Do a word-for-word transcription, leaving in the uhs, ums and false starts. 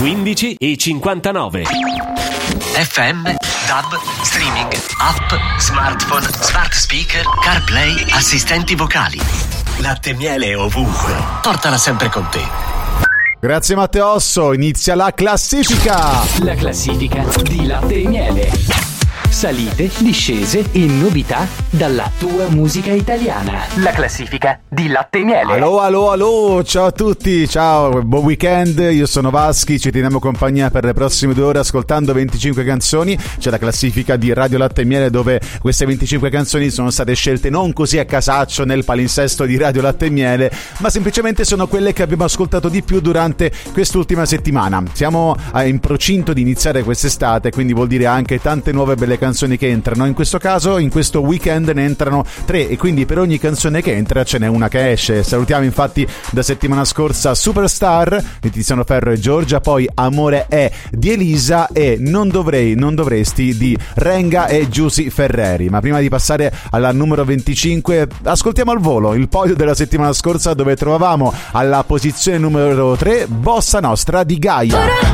quindici e cinquantanove. F M, DAB, streaming, app, smartphone, smart speaker, CarPlay, assistenti vocali. Latte e miele ovunque. Portala sempre con te. Grazie Matteosso, inizia la classifica. La classifica di Latte e Miele. Salite, discese e novità dalla tua musica italiana. La classifica di Latte e Miele. Allo, allo, allo, ciao a tutti, ciao, buon weekend, io sono Vaschi, ci teniamo compagnia per le prossime due ore ascoltando venticinque canzoni. C'è la classifica di Radio Latte e Miele dove queste venticinque canzoni sono state scelte non così a casaccio nel palinsesto di Radio Latte e Miele, ma semplicemente sono quelle che abbiamo ascoltato di più durante quest'ultima settimana. Siamo in procinto di iniziare quest'estate, quindi vuol dire anche tante nuove belle canzoni canzoni che entrano. In questo caso, in questo weekend ne entrano tre e quindi per ogni canzone che entra ce n'è una che esce. Salutiamo infatti da settimana scorsa Superstar di Tiziano Ferro e Giorgia, poi Amore è di Elisa e Non dovrei, non dovresti di Renga e Giusy Ferreri. Ma prima di passare alla numero venticinque ascoltiamo al volo il podio della settimana scorsa dove trovavamo alla posizione numero tre Bossa Nostra di Gaia.